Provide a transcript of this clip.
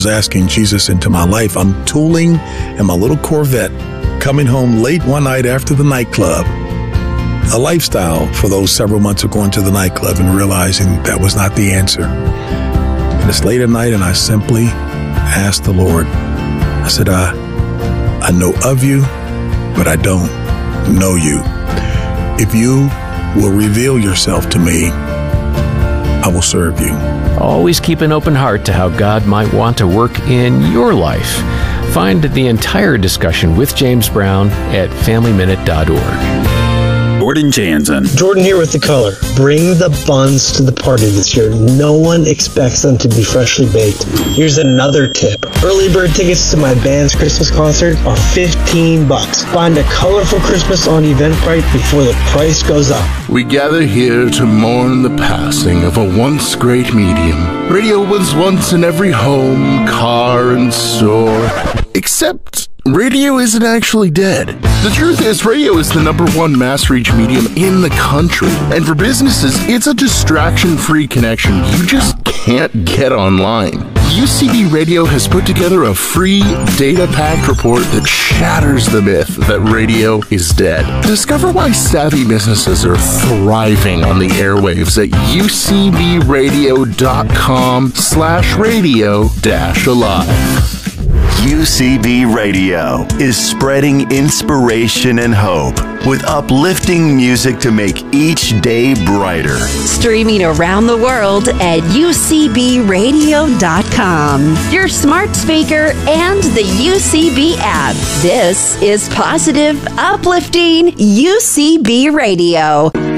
asking Jesus into my life. I'm tooling in my little Corvette, coming home late one night after the nightclub. A lifestyle for those several months of going to the nightclub and realizing that was not the answer. And it's late at night, and I simply asked the Lord. I said, I know of you, but I don't know you. If you will reveal yourself to me, I will serve you. Always keep an open heart to how God might want to work in your life. Find the entire discussion with James Brown at FamilyMinute.org. Jordan Jansen. Jordan here with The Color. Bring the buns to the party this year. No one expects them to be freshly baked. Here's another tip. Early bird tickets to my band's Christmas concert are $15. Find a colorful Christmas on Eventbrite before the price goes up. We gather here to mourn the passing of a once great medium. Radio was once in every home, car, and store. Except radio isn't actually dead. The truth is, radio is the #1 mass reach medium in the country. And for businesses, it's a distraction-free connection you just can't get online. UCB Radio has put together a free, data-packed report that shatters the myth that radio is dead. Discover why savvy businesses are thriving on the airwaves at ucbradio.com/radio-alive. UCB Radio is spreading inspiration and hope with uplifting music to make each day brighter. Streaming around the world at ucbradio.com, your smart speaker, and the UCB app. This is positive, uplifting UCB Radio.